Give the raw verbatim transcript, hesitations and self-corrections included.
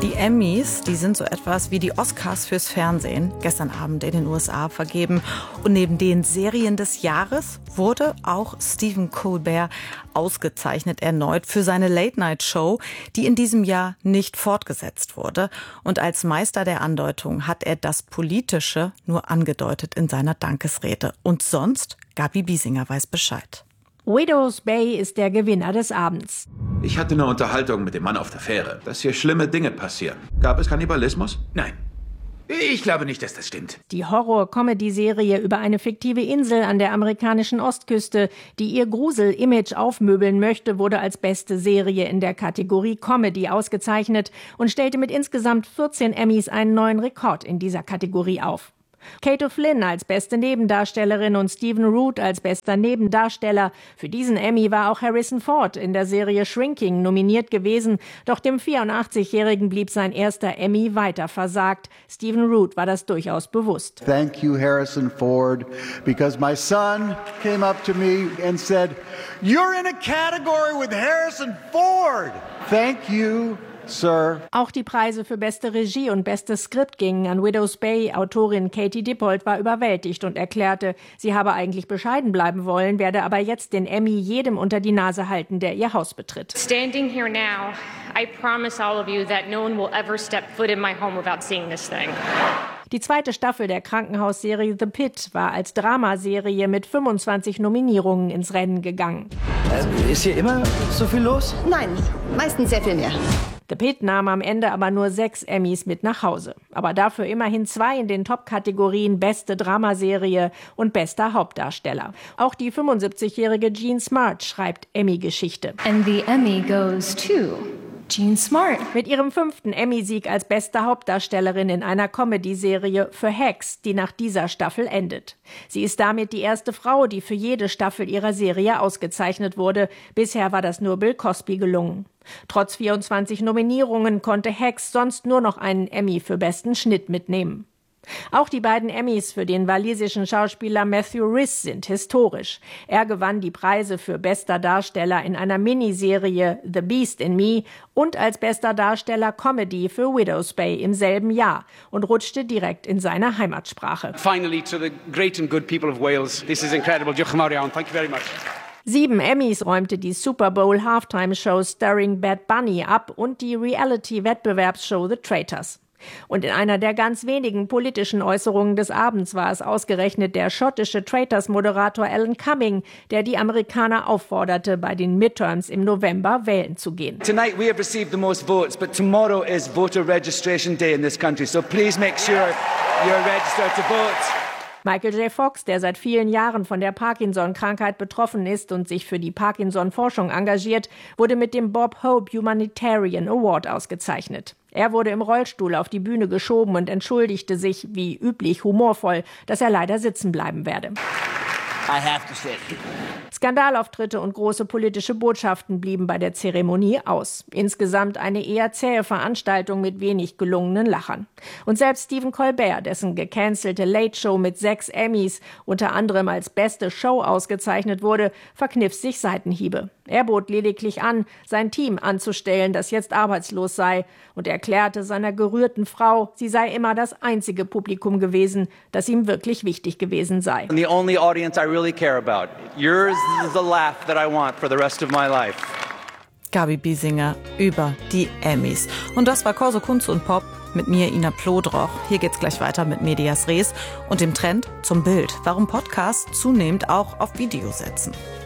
Die Emmys, die sind so etwas wie die Oscars fürs Fernsehen, gestern Abend in den U S A vergeben. Und neben den Serien des Jahres wurde auch Stephen Colbert ausgezeichnet erneut für seine Late-Night-Show, die in diesem Jahr nicht fortgesetzt wurde. Und als Meister der Andeutung hat er das Politische nur angedeutet in seiner Dankesrede. Und sonst, Gabi Biesinger weiß Bescheid. Widows Bay ist der Gewinner des Abends. Ich hatte eine Unterhaltung mit dem Mann auf der Fähre, dass hier schlimme Dinge passieren. Gab es Kannibalismus? Nein. Ich glaube nicht, dass das stimmt. Die Horror-Comedy-Serie über eine fiktive Insel an der amerikanischen Ostküste, die ihr Grusel-Image aufmöbeln möchte, wurde als beste Serie in der Kategorie Comedy ausgezeichnet und stellte mit insgesamt vierzehn Emmys einen neuen Rekord in dieser Kategorie auf. Kate O'Flynn als beste Nebendarstellerin und Stephen Root als bester Nebendarsteller. Für diesen Emmy war auch Harrison Ford in der Serie Shrinking nominiert gewesen. Doch dem vierundachtzigjährigen blieb sein erster Emmy weiter versagt. Stephen Root war das durchaus bewusst. Thank you, Harrison Ford, because my son came up to me and said, "You're in a category with Harrison Ford." Thank you. Sir. Auch die Preise für beste Regie und bestes Skript gingen an Widows Bay. Autorin Katie Dippold war überwältigt und erklärte, sie habe eigentlich bescheiden bleiben wollen, werde aber jetzt den Emmy jedem unter die Nase halten, der ihr Haus betritt. Standing here now, I promise all of you that no one will ever step foot in my home without seeing this thing. Die zweite Staffel der Krankenhausserie The Pit war als Dramaserie mit fünfundzwanzig Nominierungen ins Rennen gegangen. Äh, ist hier immer so viel los? Nein, meistens sehr viel mehr. The Pit nahm am Ende aber nur sechs Emmys mit nach Hause. Aber dafür immerhin zwei in den Top-Kategorien Beste Dramaserie und Bester Hauptdarsteller. Auch die fünfundsiebzigjährige Jean Smart schreibt Emmy-Geschichte. And the Emmy goes to Jean Smart. Mit ihrem fünften Emmy-Sieg als beste Hauptdarstellerin in einer Comedy-Serie für Hacks, die nach dieser Staffel endet. Sie ist damit die erste Frau, die für jede Staffel ihrer Serie ausgezeichnet wurde. Bisher war das nur Bill Cosby gelungen. Trotz vierundzwanzig Nominierungen konnte Hacks sonst nur noch einen Emmy für besten Schnitt mitnehmen. Auch die beiden Emmys für den walisischen Schauspieler Matthew Rhys sind historisch. Er gewann die Preise für bester Darsteller in einer Miniserie The Beast in Me und als bester Darsteller Comedy für Widows Bay im selben Jahr und rutschte direkt in seine Heimatsprache. Finally to the great and good people of Wales. This is incredible. Diolch yn fawr iawn. Thank you very much. Sieben Emmys räumte die Super Bowl Halftime Show Starring Bad Bunny ab und die Reality-Wettbewerbsshow The Traitors. Und in einer der ganz wenigen politischen Äußerungen des Abends war es ausgerechnet der schottische Traitors-Moderator Alan Cumming, der die Amerikaner aufforderte, bei den Midterms im November wählen zu gehen. Tonight we have received the most votes, but tomorrow is voter registration day in this country. So please make sure you're registered to vote. Michael J. Fox, der seit vielen Jahren von der Parkinson-Krankheit betroffen ist und sich für die Parkinson-Forschung engagiert, wurde mit dem Bob Hope Humanitarian Award ausgezeichnet. Er wurde im Rollstuhl auf die Bühne geschoben und entschuldigte sich, wie üblich humorvoll, dass er leider sitzen bleiben werde. I have to sit. Skandalauftritte und große politische Botschaften blieben bei der Zeremonie aus. Insgesamt eine eher zähe Veranstaltung mit wenig gelungenen Lachern. Und selbst Stephen Colbert, dessen gecancelte Late Show mit sechs Emmys unter anderem als beste Show ausgezeichnet wurde, verkniff sich Seitenhiebe. Er bot lediglich an, sein Team anzustellen, das jetzt arbeitslos sei, und erklärte seiner gerührten Frau, sie sei immer das einzige Publikum gewesen, das ihm wirklich wichtig gewesen sei. The only audience I really care about. Yours is the laugh that I want for the rest of my life. Gabi Biesinger über die Emmys. Und das war Corso Kunst und Pop mit mir, Ina Plodroch. Hier geht's gleich weiter mit Medias Res und dem Trend zum Bild. Warum Podcasts zunehmend auch auf Video setzen.